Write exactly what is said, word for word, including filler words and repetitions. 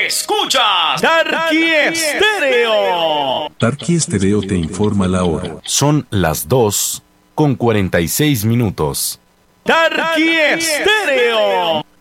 Escuchas Tarqui Estéreo. Tarqui Estéreo te informa la hora. Son las dos con cuarenta y seis minutos. Tarqui Estéreo.